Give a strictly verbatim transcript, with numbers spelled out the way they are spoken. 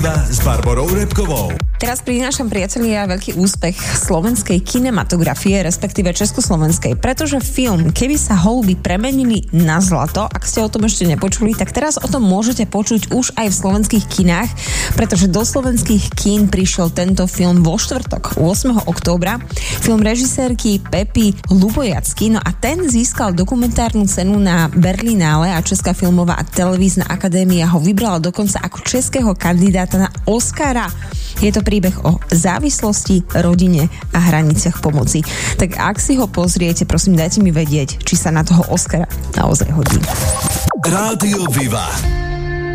s Barborou Repkovou. Teraz prinášam, priatelia, veľký úspech slovenskej kinematografie, respektíve československej, pretože film Keby sa holuby premenili na zlato, ak ste o tom ešte nepočuli, tak teraz o tom môžete počuť už aj v slovenských kinách, pretože do slovenských kín prišiel tento film vo štvrtok, ôsmeho októbra. Film režisérky Pepy Lubojacky, no a ten získal dokumentárnu cenu na Berlinále a Česká filmová a televízna akadémia ho vybrala dokonca ako českého kandidáta na Oscara. Je to príbeh o závislosti, rodine a hraniciach pomoci. Tak ak si ho pozriete, prosím, dajte mi vedieť, či sa na toho Oscara naozaj hodí. Rádio Viva.